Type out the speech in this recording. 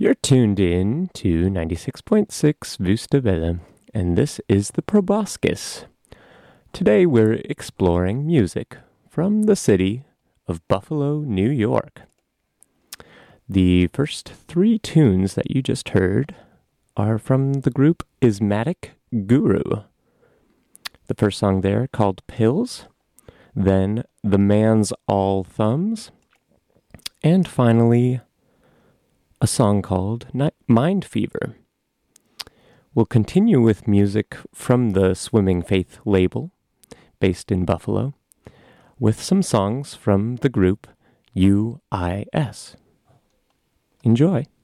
You're tuned in to 96.6 Vusta Vella, and this is the Proboscis. Today we're exploring music from the city of Buffalo, New York. The first three tunes that you just heard are from the group Ismatic Guru. The first song there called Pills, then The Man's All Thumbs, and finally a song called Mind Fever. We'll continue with music from the Swimming Faith label, based in Buffalo, with some songs from the group UIS. Enjoy.